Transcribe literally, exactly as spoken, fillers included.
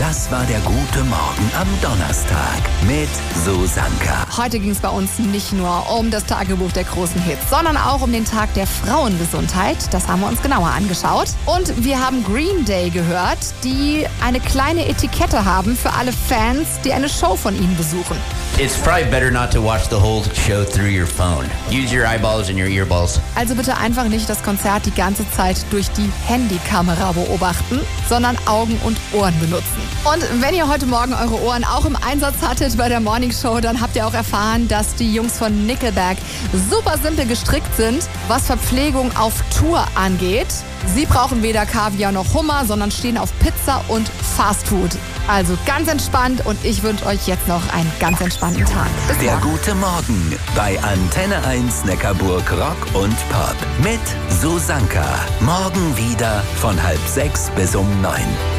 Das war der gute Morgen am Donnerstag mit Susanka. Heute ging es bei uns nicht nur um das Tagebuch der großen Hits, sondern auch um den Tag der Frauengesundheit. Das haben wir uns genauer angeschaut. Und wir haben Green Day gehört, die eine kleine Etikette haben für alle Fans, die eine Show von ihnen besuchen. It's probably better not to watch the whole show through your phone. Use your eyeballs and your earballs. Also bitte einfach nicht das Konzert die ganze Zeit durch die Handykamera beobachten, sondern Augen und Ohren benutzen. Und wenn ihr heute Morgen eure Ohren auch im Einsatz hattet bei der Morning Show, dann habt ihr auch erfahren, dass die Jungs von Nickelback super simpel gestrickt sind, was Verpflegung auf Tour angeht. Sie brauchen weder Kaviar noch Hummer, sondern stehen auf Pizza und Fastfood. Also ganz entspannt und ich wünsche euch jetzt noch einen ganz entspannten Tag. Bis Der morgen. gute Morgen bei Antenne eins Neckarburg Rock und Pop mit Susanka. Morgen wieder von halb sechs bis um neun.